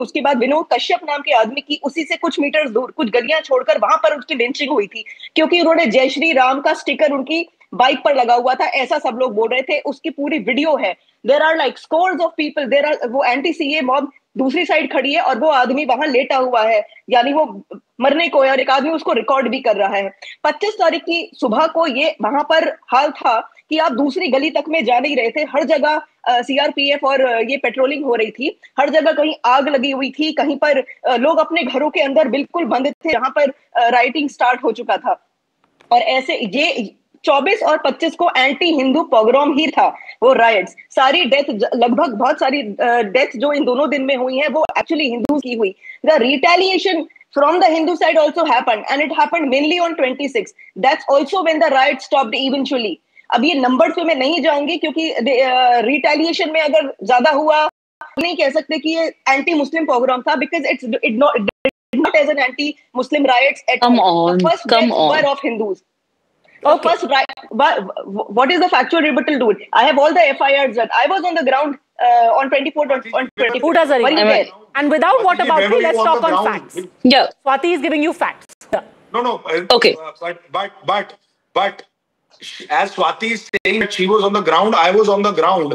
उसके बाद विनोद कश्यप नाम के आदमी की उसी से कुछ मीटर दूर, कुछ गलियां छोड़कर वहां पर उसकी लिंचिंग हुई थी, क्योंकि उन्होंने जय श्री राम का स्टिकर उनकी बाइक पर लगा हुआ था, ऐसा सब लोग बोल रहे थे। उसकी पूरी वीडियो है। There are like scores of people, there are, वो एंटी सीए मॉब दूसरी साइड खड़ी है और वो आदमी वहां लेटा हुआ है, यानी वो मरने को है, और एक आदमी उसको रिकॉर्ड भी कर रहा है। 25 तारीख की सुबह को ये वहां पर हाल था कि आप दूसरी गली तक में जा नहीं रहे थे, हर जगह सीआरपीएफ और ये पेट्रोलिंग हो रही थी, हर जगह कहीं आग लगी हुई थी, कहीं पर लोग अपने घरों के अंदर बिल्कुल बंद थे, जहां पर राइटिंग स्टार्ट हो चुका था। और ऐसे ये 24 और 25 को एंटी हिंदू पोग्राम ही था, वो राइट्स। सारी डेथ, लगभग बहुत सारी डेथ जो इन दोनों दिन में हुई है वो एक्चुअली हिंदू की हुई। The retaliation from the Hindu side also happened, and it happened mainly on 26. That's also when the riot stopped eventually. अब ये नंबर्स पे मैं नहीं जाऊंगी, क्योंकि रिटेलिएशन में अगर ज्यादा हुआ नहीं कह सकते कि ये एंटी मुस्लिम प्रोग्राम था, because it not as an anti Muslim riots at come on, the first come on. were of Hindus. Okay. First, what is the factual rebuttal to it? I have all the FIRs that I was on the ground on 24th. On 24th. Who does it? And without what about it, let's talk on facts. Yeah. Swati is giving you facts. Yeah. No. Okay. But as Swati is saying that she was on the ground, I was on the ground.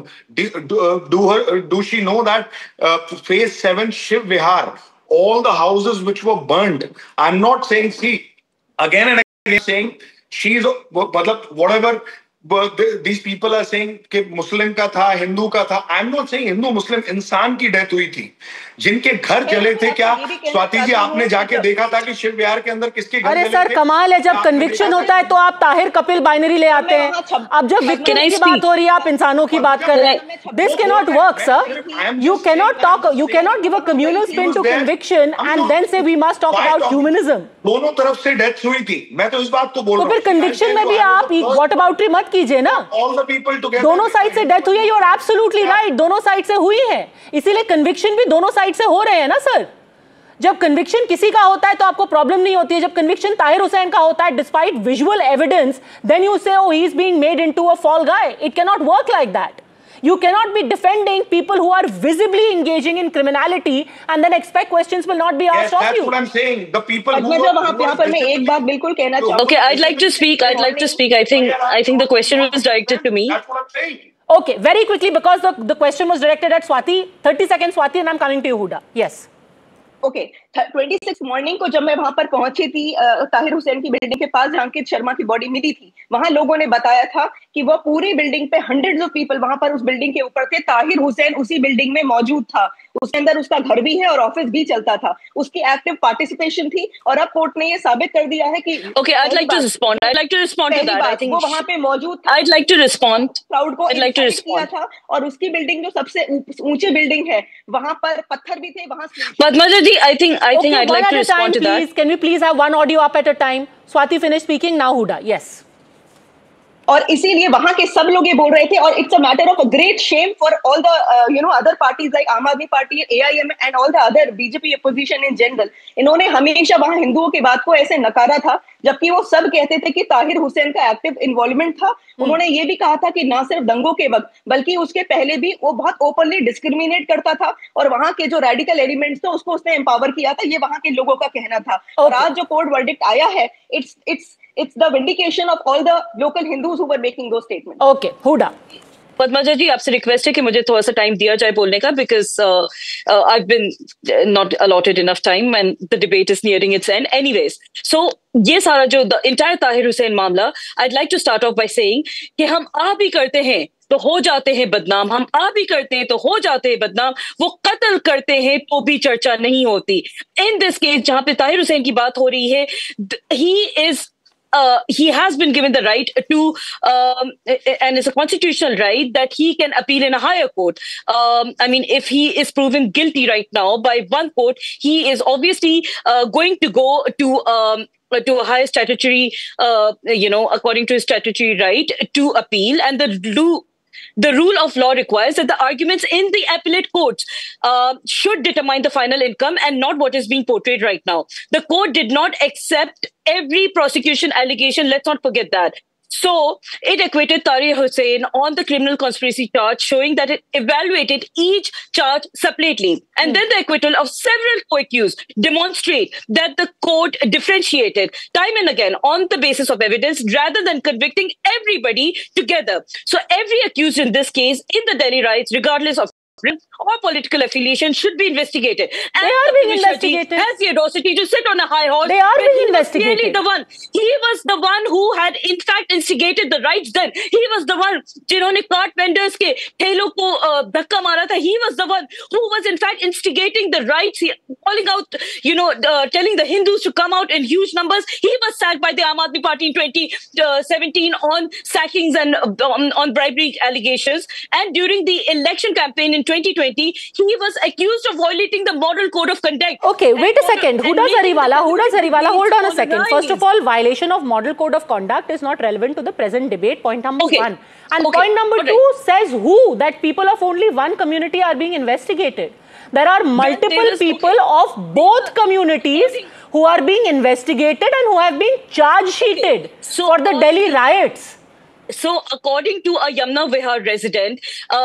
Do she know that phase 7 Shiv Vihar, all the houses which were burned? I'm not saying, see, again and again saying she's, whatever these people are saying कि मुस्लिम का था, हिंदू का था. I'm not saying Hindu मुस्लिम, इंसान की death हुई थी, जिनके घर जले थे. क्या स्वाति जी आपने जाके देखा था कि शिव विहार के अंदर किसके घर जले थे? अरे सर कमाल है, जब कन्विक्शन होता है तो आप ताहिर कपिल बाइनरी ले आते हैं, अब जब विक्टिम की बात हो रही है आप इंसानों की बात कर रहे हैं. This can not work sir. You can not talk, you can not give a communal spin to conviction and then से we must talk about humanism. दोनों तरफ से डेथ हुई थी, मैं तो इस बात को बोल रहा हूं. तो फिर कन्विक्शन में भी आप व्हाट अबाउटरी मत कीजिए ना. दोनों साइड से डेथ हुई है, यू आर एब्सोल्युटली राइट, दोनों साइड से हुई है, इसीलिए कन्विक्शन भी दोनों साइड से हो रहे हैं ना सर. जब कन्विक्शन किसी का होता है तो आपको प्रॉब्लम नहीं होती है, जब कन्विक्शन ताहिर हुसैन का होता है despite visual evidence, then you से ओह he is being made into a fall guy. It can not work like that. You cannot be defending people who are visibly engaging in criminality and then expect questions will not be asked of you. That's what I'm saying. The people who वहाँ पर मैं एक बात बिल्कुल कहना चाहूँगा. Okay, I'd like to speak. I think the question was directed to me. That's what I'm saying. Okay, very quickly, because the question was directed at Swati. 30 seconds, Swati, and I'm coming to you, Huda. Yes. Okay 26 morning को जब मैं वहां पर पहुंची थी ताहिर हुसैन की building के पास जहां अंकित शर्मा की बॉडी मिली थी, वहां लोगों ने बताया था कि वो पूरी बिल्डिंग पे हंड्रेड्स ऑफ पीपल वहां पर उस बिल्डिंग के ऊपर थे. ताहिर हुसैन उसी बिल्डिंग में मौजूद था, उसके अंदर उसका घर भी है और ऑफिस भी चलता था, उसकी एक्टिव पार्टिसिपेशन थी. और अब कोर्ट ने ये साबित कर दिया है कि Okay, I'd like to respond to that. I think वो वहां पे मौजूद था. I'd like to respond. Crowd को I'd like to respond. किया था, और उसकी बिल्डिंग जो सबसे ऊंची बिल्डिंग है वहां पर पत्थर भी थे. वहां Padmaja ji, I think I'd like to respond to that. Can we please have one audio up at a time? Swati finished speaking, now Huda. Yes. और इसीलिए वहां के सब लोग ये बोल रहे थे, और it's a matter of a great Shem for all the other parties like आम आदमी party, AIM and all the other BJP opposition in general. इन्होंने हमेशा वहां हिंदुओं की बात को ऐसे नकारा था, जबकि वो सब कहते थे कि ताहिर हुसैन का एक्टिव इन्वॉल्वमेंट था. उन्होंने ये भी कहा था कि ना सिर्फ दंगों के वक्त बल्कि उसके पहले भी वो बहुत ओपनली डिस्क्रिमिनेट करता था, और वहां के जो रेडिकल एलिमेंट्स थे उसको उसने एम्पावर किया था. ये वहां के लोगों का कहना था. और आज जो कोर्ट वर्डिक्ट आया है, it's the vindication of all the local Hindus who were making those statements. Okay, Huda. Padmaja जी, आपसे रिक्वेस्ट है कि मुझे थोड़ा सा टाइम दिया जाए बोलने का, because I've been not allotted enough time and the debate is nearing its end. Anyways, so ये सारा जो the entire ताहिर हुसैन मामला, I'd like to start off by saying कि हम आ भी करते हैं तो हो जाते हैं बदनाम, हम आ भी करते हैं तो हो जाते हैं बदनाम, वो कत्ल करते हैं तो भी चर्चा नहीं होती. इन दिस केस जहां पे ताहिर हुसैन की बात हो रही है, he has been given the right to, and it's a constitutional right that he can appeal in a higher court. I mean, if he is proven guilty right now by one court, he is obviously going to go to a higher statutory, according to his statutory right to appeal, and the rule of law requires that the arguments in the appellate courts should determine the final income and not what is being portrayed right now. The court did not accept every prosecution allegation. Let's not forget that. So it acquitted Tariq Hussain on the criminal conspiracy charge, showing that it evaluated each charge separately. And then the acquittal of several co-accused demonstrate that the court differentiated time and again on the basis of evidence rather than convicting everybody together. So every accused in this case in the Delhi riots, regardless of or political affiliation, should be investigated. And they are being investigated. Has the audacity to sit on a high horse. They are being investigated. He was the one who had in fact instigated the riots. Then he was the one जिन्होंने cart vendors के ठेलों को धक्का मारा था. He was the one who was in fact instigating the riots, calling out, telling the Hindus to come out in huge numbers. He was sacked by the Aam Aadmi Party in 2017 on sackings and on bribery allegations. And during the election campaign in 2020, he was accused of violating the model code of conduct. Okay, wait a second. Huda Zariwala, hold on a second. First of all, violation of model code of conduct is not relevant to the present debate, point number one. And point number two says who? That people of only one community are being investigated. There are multiple people of both communities who are being investigated and who have been charge sheeted for the Delhi riots. So, according to a Yamuna Vihar resident,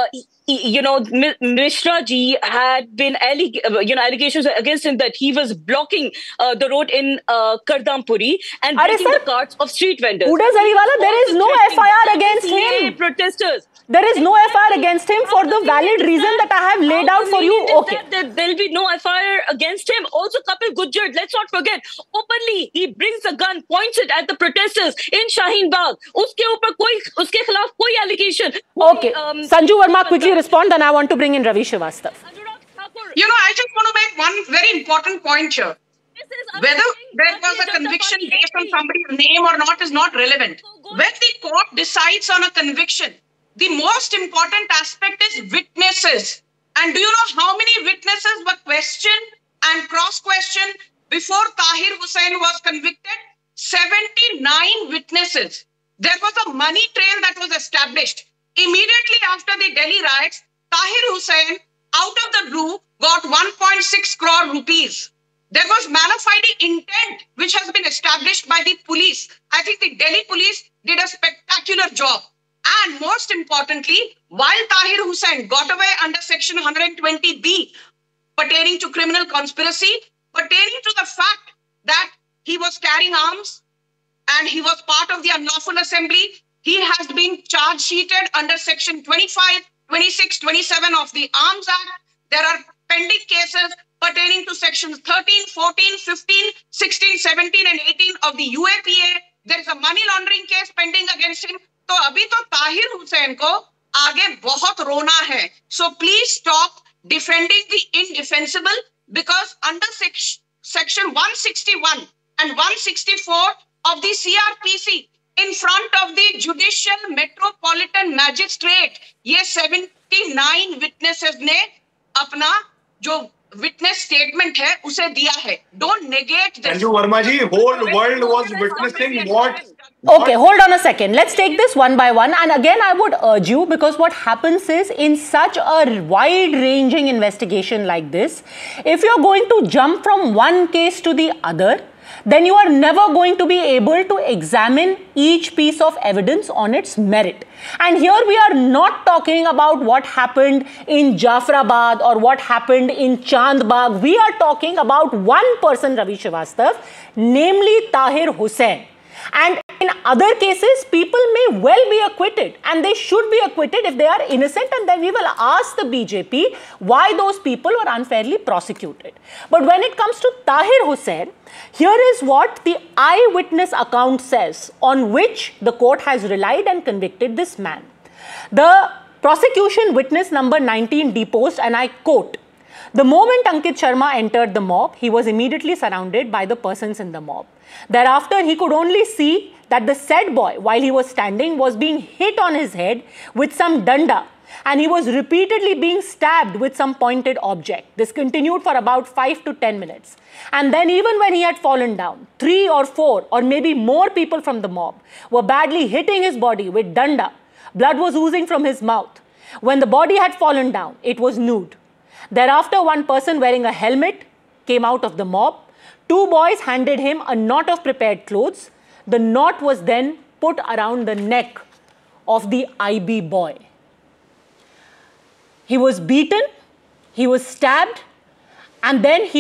Mishra ji had been allegations against him that he was blocking the road in Kardampuri and breaking the carts of street vendors. Huda Zariwala, there is no FIR against him. Protesters. There is no FIR against him for the valid reason that I have laid out for you. Okay. There will be no FIR against him. Also, Kapil Gujjar, let's not forget, openly he brings a gun, points it at the protesters in Shaheen Bagh. Uske khilaf koi allegation. Okay. Sanju Verma, quickly respond, then I want to bring in Ravi Srivastava. I just want to make one very important point here. Whether there was a conviction based on somebody's name or not is not relevant. When the court decides on a conviction, the most important aspect is witnesses. And do you know how many witnesses were questioned and cross-questioned before Tahir Hussain was convicted? 79 witnesses. There was a money trail that was established. Immediately after the Delhi riots, Tahir Hussain, out of the blue, got 1.6 crore rupees. There was mana fide intent, which has been established by the police. I think the Delhi police did a spectacular job. And most importantly, while Tahir Hussain got away under section 120B pertaining to criminal conspiracy, pertaining to the fact that he was carrying arms and he was part of the unlawful assembly, he has been charge sheeted under section 25, 26, 27 of the Arms Act. There are pending cases pertaining to sections 13, 14, 15, 16, 17 and 18 of the UAPA. There is a money laundering case pending against him. तो अभी तो ताहिर हुसैन को आगे बहुत रोना है. So please stop defending the indefensible, because under section 161 and 164 of the CRPC, in front of the Judicial Metropolitan Magistrate, ये 79 witnesses ने अपना जो witness statement है उसे दिया है. Don't negate this. Sanju Verma ji, whole world was witnessing what? Okay, hold on a second. Let's take this one by one. And again, I would urge you, because what happens is in such a wide-ranging investigation like this, if you're going to jump from one case to the other, then you are never going to be able to examine each piece of evidence on its merit. And here we are not talking about what happened in Jafrabad or what happened in Chandbagh. We are talking about one person, Ravi Srivastava, namely Tahir Hussain. And in other cases, people may well be acquitted, and they should be acquitted if they are innocent, and then we will ask the BJP why those people were unfairly prosecuted. But when it comes to Tahir Hussain, here is what the eyewitness account says, on which the court has relied and convicted this man. The prosecution witness number 19 deposed, and I quote, "The moment Ankit Sharma entered the mob, he was immediately surrounded by the persons in the mob. Thereafter, he could only see that the said boy, while he was standing, was being hit on his head with some danda, and he was repeatedly being stabbed with some pointed object. This continued for about 5 to 10 minutes. And then even when he had fallen down, 3 or 4 or maybe more people from the mob were badly hitting his body with danda. Blood was oozing from his mouth. When the body had fallen down, it was nude. Thereafter, one person wearing a helmet came out of the mob. 2 boys handed him a knot of prepared clothes. The knot was then put around the neck of the IB boy. He was beaten, he was stabbed, and then he